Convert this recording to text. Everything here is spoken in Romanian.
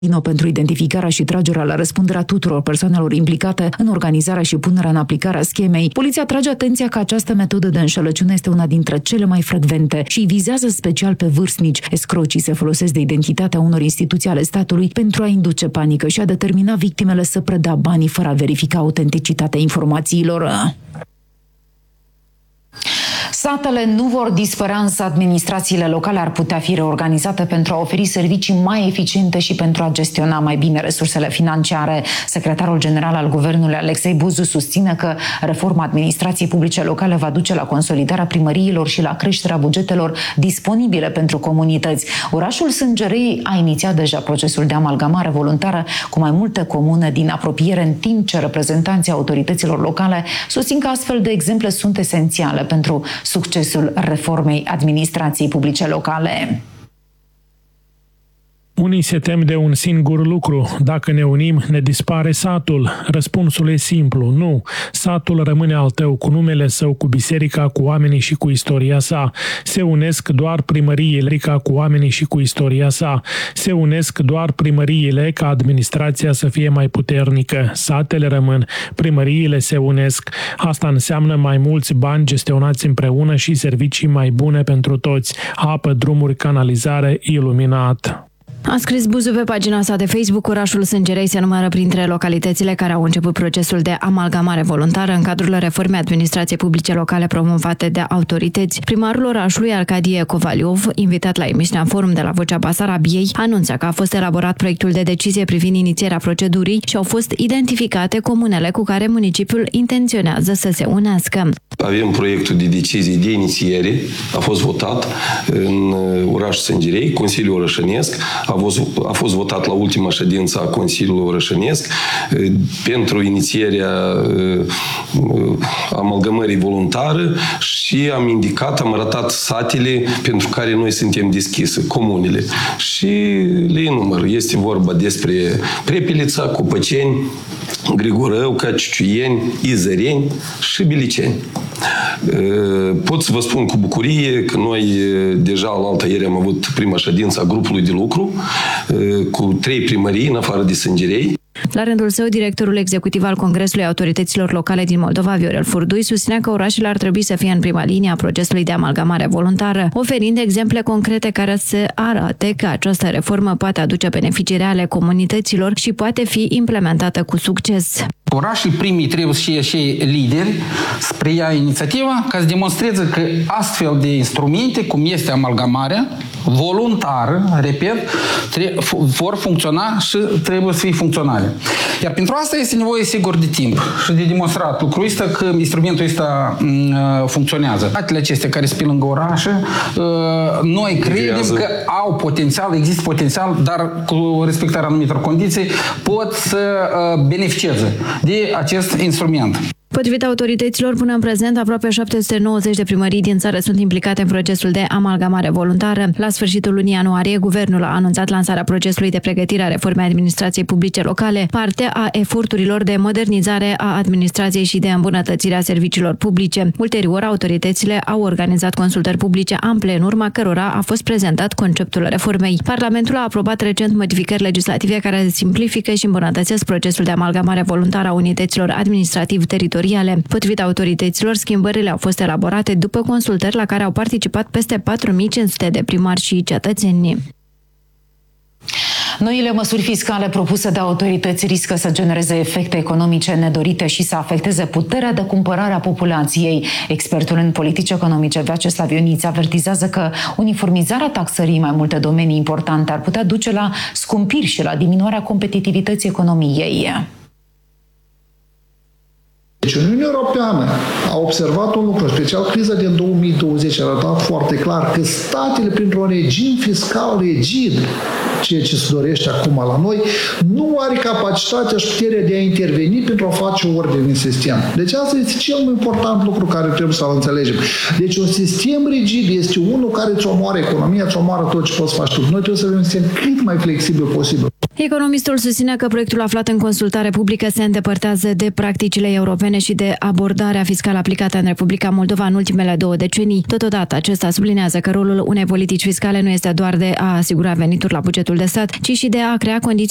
pentru identificarea și tragerea la răspunderea tuturor persoanelor implicate în organizarea și punerea în aplicare a schemei. Poliția trage atenția că această metodă de înșelăciune este una dintre cele mai frecvente și vizează special pe vârstnici. Escrocii se folosesc de identitatea unor instituții ale statului pentru a induce panică și a determina victimele să predea banii fără a verifica autenticitatea informațiilor. Satele nu vor dispărea, însă administrațiile locale ar putea fi reorganizate pentru a oferi servicii mai eficiente și pentru a gestiona mai bine resursele financiare. Secretarul general al Guvernului, Alexei Buzu, susține că reforma administrației publice locale va duce la consolidarea primăriilor și la creșterea bugetelor disponibile pentru comunități. Orașul Sângerei a inițiat deja procesul de amalgamare voluntară cu mai multe comune din apropiere, în timp ce reprezentanții autorităților locale susțin că astfel de exemple sunt esențiale pentru succesul reformei administrației publice locale. Unii se tem de un singur lucru. Dacă ne unim, ne dispare satul. Răspunsul e simplu. Nu. Satul rămâne al tău, cu numele său, cu biserica, cu oamenii și cu istoria sa. Se unesc doar primăriile cu oamenii și cu istoria sa. Se unesc doar primăriile ca administrația să fie mai puternică. Satele rămân. Primăriile se unesc. Asta înseamnă mai mulți bani gestionați împreună și servicii mai bune pentru toți. Apă, drumuri, canalizare, iluminat. A scris Buzu pe pagina sa de Facebook. Orașul Sângerei se numără printre localitățile care au început procesul de amalgamare voluntară în cadrul reformei administrației publice locale promovate de autorități. Primarul orașului, Arcadie Covaliov, invitat la emisiunea Forum de la Vocea Basarabiei, anunță că a fost elaborat proiectul de decizie privind inițierea procedurii și au fost identificate comunele cu care municipiul intenționează să se unească. Avem proiectul de decizie de inițiere, a fost votat în orașul Sângerei, Consiliul Orășănesc, a fost votat la ultima ședință a Consiliului Orășănesc pentru inițierea amalgamării voluntare și am arătat satele pentru care noi suntem deschise, comunele. Și le enumăr. Este vorba despre Prepelița, Copăceni, Grigorăuca, Ciuciuieni, Izăreni și Biliceni. Pot să vă spun cu bucurie că noi deja la altă ieri am avut prima ședință a grupului de lucru cu 3 primării în afară de Sângerei. La rândul său, directorul executiv al Congresului Autorităților Locale din Moldova, Viorel Furdui, susținea că orașele ar trebui să fie în prima linie a procesului de amalgamare voluntară, oferind exemple concrete care să arate că această reformă poate aduce beneficii reale comunităților și poate fi implementată cu succes. Orașele primii trebuie să fie și lideri spre ea inițiativa ca să demonstreze că astfel de instrumente, cum este amalgamarea voluntară, repet, vor funcționa și trebuie să fie funcționale. Iar pentru asta este nevoie, sigur, de timp și de demonstrat lucrul ăsta că instrumentul ăsta funcționează. Atele acestea care sunt pe lângă orașe, noi credem că au potențial, există potențial, dar cu respectarea anumitor condiții pot să beneficieze de acest instrument. Potrivit autorităților, până în prezent, aproape 790 de primării din țară sunt implicate în procesul de amalgamare voluntară. La sfârșitul lunii ianuarie, guvernul a anunțat lansarea procesului de pregătire a reformei administrației publice locale, parte a eforturilor de modernizare a administrației și de îmbunătățire a serviciilor publice. Ulterior, autoritățile au organizat consultări publice ample, în urma cărora a fost prezentat conceptul reformei. Parlamentul a aprobat recent modificări legislative care simplifică și îmbunătățesc procesul de amalgamare voluntară a unităților administrativ-teritoriale. Potrivit autorităților, schimbările au fost elaborate după consultări la care au participat peste 4500 de primari și cetățeni. Noile măsuri fiscale propuse de autorități riscă să genereze efecte economice nedorite și să afecteze puterea de cumpărare a populației. Expertul în politici economice Vyacheslav Ioniță avertizează că uniformizarea taxării în mai multe domenii importante ar putea duce la scumpiri și la diminuarea competitivității economiei. Deci Uniunea Europeană a observat un lucru, special criza din 2020 a arătat foarte clar că statele, printr-un regim fiscal rigid, ceea ce se dorește acum la noi, nu are capacitatea și puterea de a interveni pentru a face ordine în sistem. Deci asta este cel mai important lucru care trebuie să-l înțelegem. Deci un sistem rigid este unul care îți omoară economia, îți omoară tot ce poți face tu. Noi trebuie să avem un sistem cât mai flexibil posibil. Economistul susține că proiectul aflat în consultare publică se îndepărtează de practicile europene și de abordarea fiscală aplicată în Republica Moldova în ultimele 2 decenii. Totodată, acesta sublinează că rolul unei politici fiscale nu este doar de a asigura venituri la bugetul de stat, ci și de a crea condiții